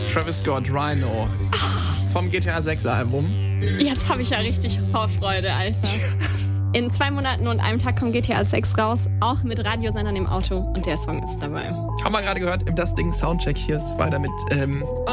Travis Scott, Rhino. Vom GTA 6 Album. Jetzt habe ich ja richtig Vorfreude, Alter. In 2 Monaten und einem Tag kommt GTA 6 raus, auch mit Radiosendern im Auto und der Song ist dabei. Haben wir gerade gehört im Das Ding Soundcheck. Hier ist weiter mit